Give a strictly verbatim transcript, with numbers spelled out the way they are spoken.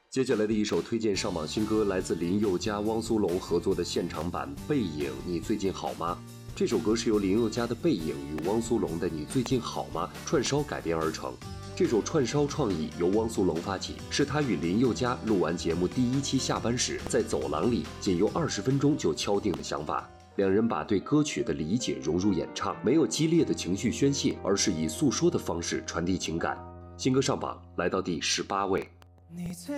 接下来的一首推荐上榜新歌来自林宥嘉、汪苏泷合作的现场版《背影》，你最近好吗？这首歌是由林宥嘉的《背影》与汪苏泷的《你最近好吗》串烧改编而成。这首串烧创意由汪苏泷发起，是他与林宥嘉录完节目第一期下班时，在走廊里仅用二十分钟就敲定的想法。两人把对歌曲的理解融入演唱，没有激烈的情绪宣泄，而是以诉说的方式传递情感。新歌上榜来到第十八位。 你最